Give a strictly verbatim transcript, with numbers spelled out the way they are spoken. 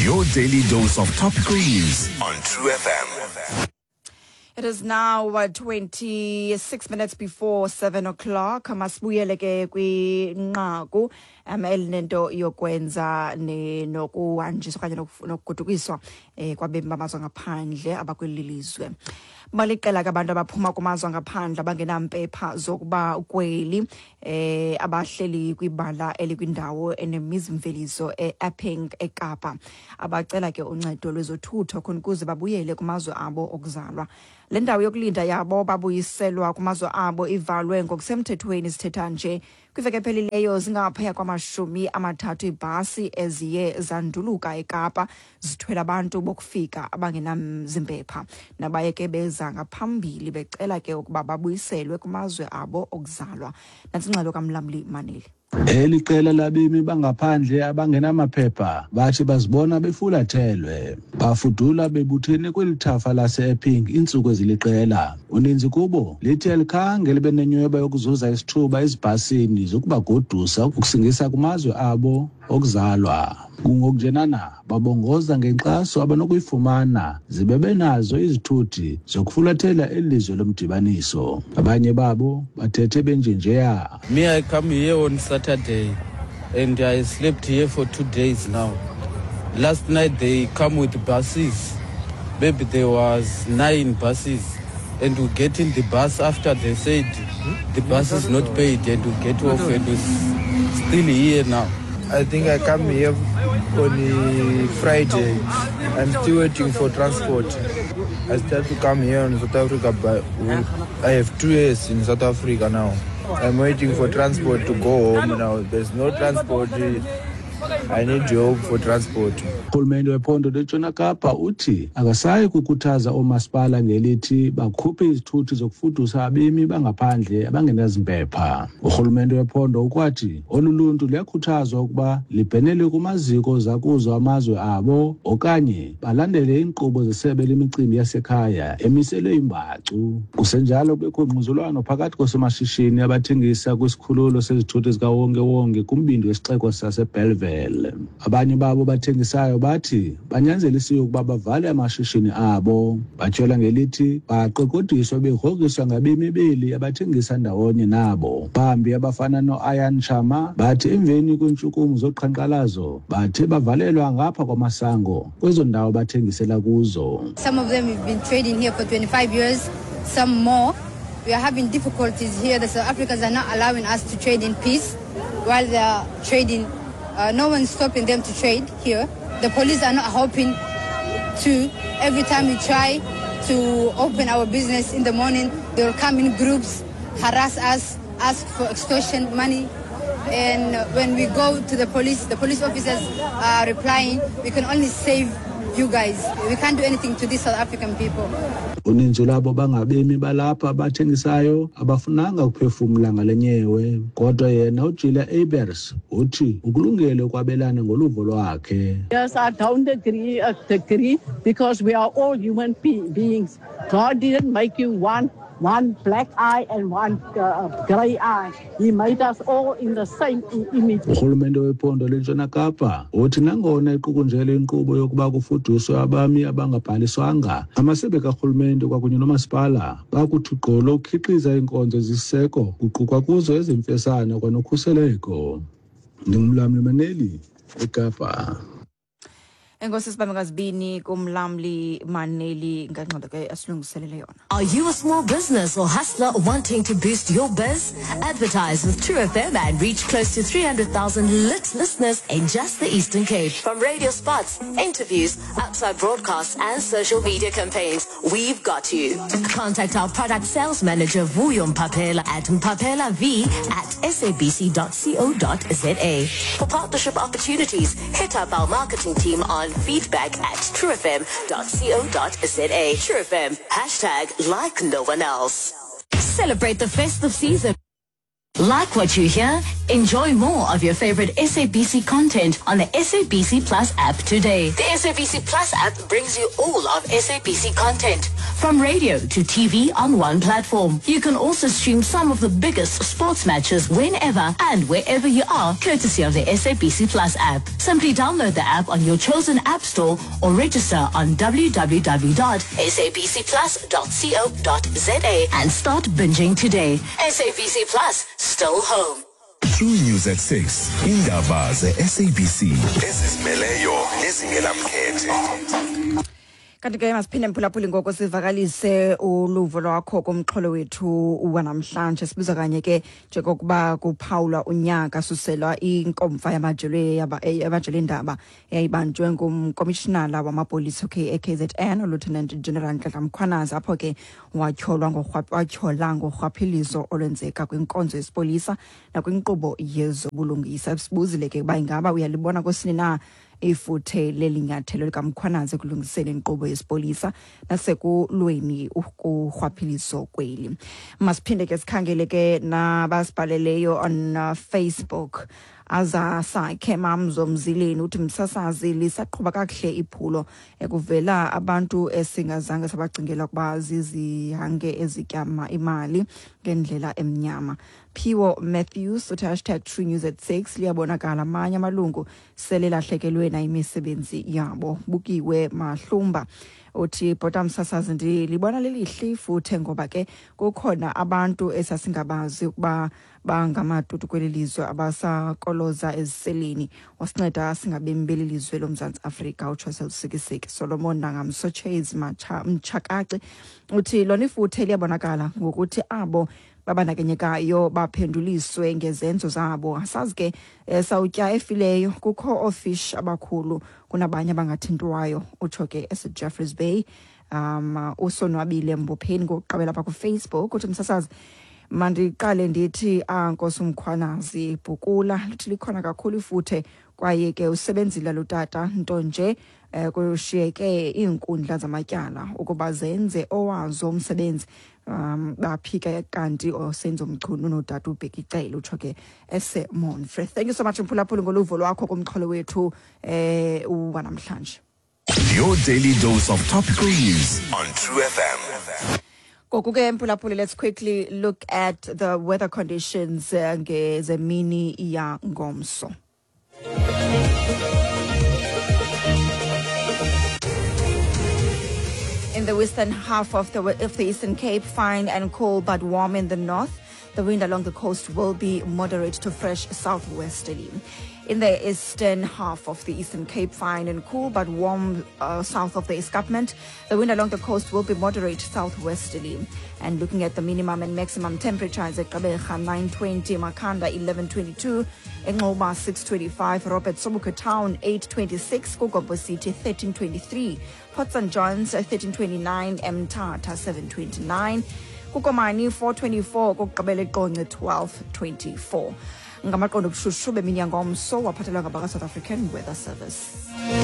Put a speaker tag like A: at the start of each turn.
A: Your daily dose of topical news on True F M.
B: It is now uh, twenty-six minutes before seven o'clock. Masibuyele ke kwinqaku um elinento yokwenza ne nokuhanjiswa kanye nokugodukiswa eh kwabemi bamazwe ngaphandle abakweli lizwe. Maliqela ke abantu abaphuma kumazwe ngaphandle abangenampepha zokuba ukweli eh abahleli kwibala elikwindawo enemizimveliso eApping eKapa abacela ke uncedo lwezothutho khona ukuze babuyele kumazwe abo okuzalwa. Le ndawo yokulinda yabo babuyiselwa kumazwe abo ivalwe ngokusemthethweni sithetha nje kwiveke phelileyo zingaphaya kwamashumi amathathu ibhasi eziye zanduluka eKapa zithwele abantu bokufika abangenamzimpepha nabayeke beza ngaphambili becela ke ukuba babuyiselwe kumazwe abo okuzalwa. Nantsi ingxelo kaMlamli Maneli.
C: Eli qela labemi bangaphandle abangenamaphepha bathi bazibona befulathelwe bafudula bebuthene kwelithafa lase-Epping intsuku eziliqela. Uninzi kubo lithi alikhange libe nenyhweba yokuzuza isithuba ezibhasini zokubagodusa ukusingisa kumazwe abo okuzalwa. Kungokunjenana babongoza ngenkxaso abanokuyifumana zibe benazo izithuthi zokufulathela elizwe lomdibaniso. Abanye babo bathethe benjenjeya.
D: Me, I come here on Saturday and I slept here for two days now. Last night they come with buses. Maybe there was nine buses and we get in the bus after they said the bus is not paid and we get off and we're still here now.
E: I think I come here on a Friday. I'm still waiting for transport. I started to come here in South Africa, but I have two years in South Africa now. I'm waiting for transport to go home now. There's no transport. I need job for transport.
C: Uhulumeni wephondo lentshona Kapa uthi akasayi kukhuthaza omasipala ngelithi bakhuphe izithuthi zokufudusa abemi bangaphandle abangenazimpepha. Uhulumeni wephondo ukwathi oluluntu luyakhuthazwa ukuba libhenele kumaziko zakuzo amazwe abo okanye balandele inkqubo zesebe lemicimbi yasekhaya emiselwe imbacu. Kusenjalo bekho ngquzulwano phakathi kosomashishini abathengisa kwisikhululo sezithuthi zikawonke-wonke kumbindi wesixeko saseBellville. Abanye babo bathengisayo bathi banyanzelisiwe ukuba bavale amashishini abo. Batshela ngelithi baqoqodiswa begrogriswa ngabemi beli abathengisa ndawonye nabo. Bambi abafana no-Ian Chama bathi emveni kwentshukumo zoqhankqalazo bathe bavalelwa ngapha kwamasango kwezo ndawo bathengisela kuzo.
F: Some of them have been trading here for twenty-five years, some more. We are having difficulties here. The South Africans are not allowing us to trade in peace while they are trading. Uh, no one's stopping them to trade here. The police are not helping to. Every time we try to open our business in the morning, they will come in groups, harass us, ask for extortion money. And when we go to the police, the police officers are replying, we can only save you guys. We can't do anything to these South African people.
C: Uninzi labo bangabemi balapha abathengisayo abafunanga ukuphefumula ngalenyewe kodwa yena uJulia Abers uthi ukulungele ukwabelana ngoluvo lwakhe.
G: Yes, I don't agree, I agree because we are all human beings. God didn't make you one one black eye and one uh, grey eye. He made us all in the same image.
C: Uhulumende wephondo lentshona Kapa uthi nangona iqukunjele inkqubo yokuba kufuduswe abami abangabhaliswanga amasebe kahulumende kwakunye nomasipala bakuthi gqolo ukukhiqiza inkonzo zisiseko kuqukwa kuzo ezimfesana kwanokhuseleko. Ndingumlamli Maneli eKapa.
B: Enkosi sibamekazibini kuMlamli Maneli ngangqondo ke asilungiselele yona.
H: Are you a small business or hustler wanting to boost your biz? Advertise with True F M and reach close to three hundred thousand lit listeners in just the Eastern Cape. From radio spots, interviews, outside broadcasts and social media campaigns, we've got you. Contact our product sales manager Vuyo Mpapela at mpapelav at sabc dot co dot za. For partnership opportunities, hit up our marketing team on feedback at truefm dot co dot za. TrueFM, hashtag like no one else. Celebrate the festive season Like what you hear? Enjoy more of your favorite S A B C content on the S A B C Plus app today. The S A B C Plus app brings you all of S A B C content, from radio to T V on one platform. You can also stream some of the biggest sports matches whenever and wherever you are, courtesy of the S A B C Plus app. Simply download the app on your chosen app store or register on w w w dot sabc plus dot co dot za and start binging today. S A B C Plus, still home.
A: True News at six. Indaba ze-S A B C. Ezizimeleyo ezingenamkhethe.
B: Kanti ke masiphinde mphulaphuli ngoko sivakalise uluvo lwakho kumxholo wethu wanamhlanje. Sibuza kanye ke njengokuba kuphawula unyaka suselwa inkomfa yamajele yamajele indaba eyayibanjwe ngumkomishinala wamapolisa ke K Z N Lieutenant General Nhlanhla Mkhwanazi, apho ke watyholwa ngorhwaphilizo ngorhwaphilizo olwenzeka kwinkonzo yesipolisa nakwinkqubo yezobulungisa. Sibuzile ke uba ingaba uyalibona kusini na ifuthe lelinyathelo likamkhwanazi kulungisela inkqubo yesipolisa nasekulweni ukurhwaphilizo kweli. Masiphinde ke sikhangele ke nabasibhaleleyo on uh, Facebook. Aza sakhe mamzo mzileni uthi msasazi lisaqhuba kakuhle iphulo ekuvela abantu esingazange sabacingela kuba zizihange ezityama imali ngendlela emnyama. Piwo Matthews uthi hashtag True News at six liyabonakala amanye amalungu sele lahlekelwe na imisebenzi yabo. Bukiwe Mahlumba uthi bottom sasazi ndi libona lelihle futhe ngoba ke kukhona abantu esasingabazi ukuba bangamatutu kwelilizwe abasakoloza eziseleni wasinceda singabembeli lizwe loMzantsi Afrika utsho selusikisiki. Solomon Nangamsochezi Mchakaci uthi lona ifuthe liyabonakala ngokuthi abo babanakenyekayo baphenduliswe ngezenzo zabo. Asazi ke sawutya efileyo kukho ofish abakhulu kunabanye abangathintwayo utsho ke ese Jeffreys Bay. um usonwabile Mbopheni ngokuqabela apha ku Facebook uthi msasazi mandiqale ndithi ankosi Mkhwanazi Bhukula lithi likhona kakhulu ifuthe kwaye ke usebenzile lo tata nto nje eh, kushiyeke iinkundla zamatyala ukuba zenze owazo umsebenzi. um baphika kanti osenzo mchunu nodata uBhekicele utsho ke ese Monfrey. Thank you so much mphulaphuli ngoluvo lwakho kumxholo wethu eh wanamhlanje.
A: Your daily dose of topical news on True F M.
B: Kokuke mphulaphuli, let's quickly look at the weather conditions uh, ngezemini ya ngomso. In the western half of the, of the Eastern Cape, fine and cold but warm in the north. The wind along the coast will be moderate to fresh southwesterly. In the eastern half of the Eastern Cape, fine and cool but warm uh, south of the escarpment. The wind along the coast will be moderate southwesterly. And looking at the minimum and maximum temperatures at Gqeberha nine twenty, Makhanda eleven twenty-two, Enqoba six twenty-five, Robert Sobukwe Town eight twenty-six, Kugombo City thirteen twenty-three, Port Saint John's thirteen twenty-nine, Mthatha seven twenty-nine, Kukomani four twenty-four, Kugqibeleqonce twelve twenty-four. Ngamaqondo obushushu beminyanga omso waphathelwa ngabaka South African Weather Service.